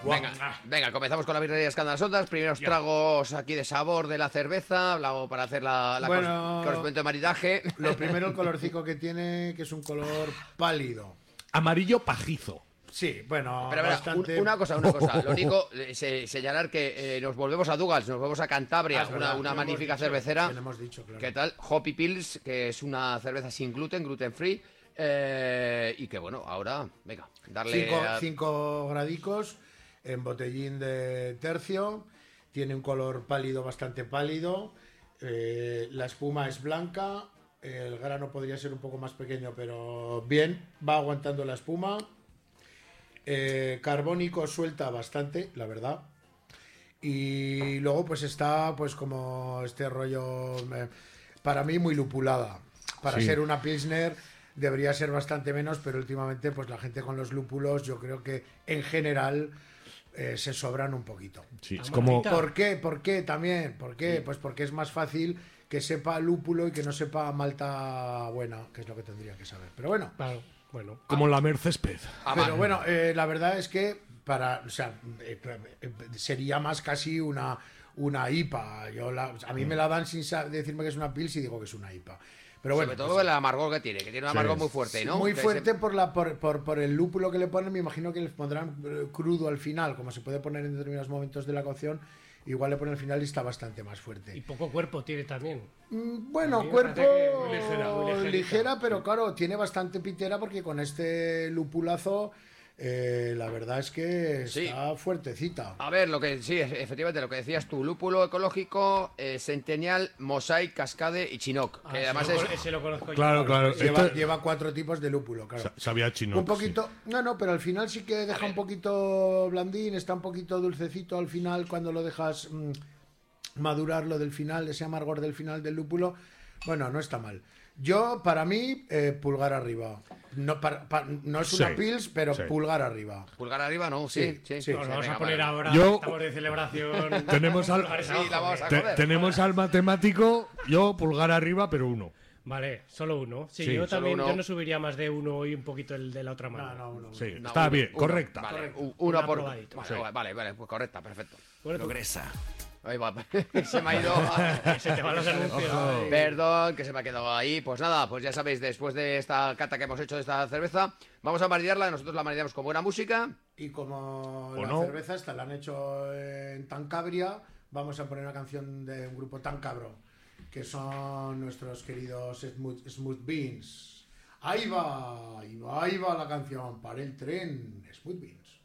Venga, comenzamos con la birrería Escándalas Ondas. Primeros tragos aquí de sabor de la cerveza. Hablamos para hacer la correspondiente maridaje. Lo primero, el colorcico que tiene, que es un color pálido. Amarillo pajizo. Sí, bueno, pero, bastante... una cosa. Lo único, señalar que nos volvemos a Douglas, nos volvemos a Cantabria, una magnífica cervecera. Hemos dicho, claro. ¿Qué tal? Hoppy Pills, que es una cerveza sin gluten, gluten free. Y que bueno, ahora, venga, darle... 5 gradicos en botellín de tercio. Tiene un color pálido, bastante pálido. La espuma es blanca. El grano podría ser un poco más pequeño, pero bien, va aguantando la espuma. Carbónico suelta bastante, la verdad. Y luego pues está pues como este rollo, para mí muy lupulada. Para ser una Pilsner debería ser bastante menos, pero últimamente pues la gente con los lúpulos yo creo que en general se sobran un poquito. Sí, es como... ¿Por qué? También. ¿Por qué? Pues porque es más fácil que sepa lúpulo y que no sepa malta buena, que es lo que tendría que saber. Pero bueno. Claro, bueno. Como la Mercésped. Pero bueno, la verdad es que sería más casi una IPA. A mí me la dan sin decirme que es una Pils y digo que es una IPA. Pero bueno, sobre todo el amargor que tiene un amargor muy fuerte, ¿no? Muy fuerte por el lúpulo que le ponen. Me imagino que les pondrán crudo al final, como se puede poner en determinados momentos de la cocción. Igual le ponen al final y está bastante más fuerte. Y poco cuerpo tiene también. Bueno, cuerpo muy ligera, pero claro, tiene bastante pitera porque con este lupulazo la verdad es que está fuertecita. A ver, efectivamente, lo que decías tú, lúpulo ecológico, Centennial, Mosaic, Cascade y Chinook. Que además ese lo conozco claro, yo. Claro. Lleva 4 tipos de lúpulo, claro. Sabía Chinook. Un poquito, sí. No, pero al final sí que deja un poquito blandín, está un poquito dulcecito al final cuando lo dejas madurar lo del final, ese amargor del final del lúpulo. Bueno, no está mal. Yo, para mí, pulgar arriba. No, no es una Pils, pero pulgar arriba. Pulgar arriba, no, sí. Nos vamos a poner ahora, estamos de celebración. Tenemos al matemático, yo pulgar arriba, pero 1. Vale, solo 1. Sí, yo también yo no subiría más de 1 y un poquito el de la otra mano. No, 1. Sí, está bien, correcta. Vale, uno por... Vale, pues correcta, perfecto. Progresa. Ahí va, se me ha ido. Se te van los anuncios. Perdón, que se me ha quedado ahí. Pues nada, pues ya sabéis, después de esta cata que hemos hecho de esta cerveza, vamos a maridarla. Nosotros la maridamos con buena música. Y como la cerveza esta la han hecho en Tancabria, vamos a poner una canción de un grupo Tancabro, que son nuestros queridos Smooth Beans. Ahí va la canción para el tren, Smooth Beans.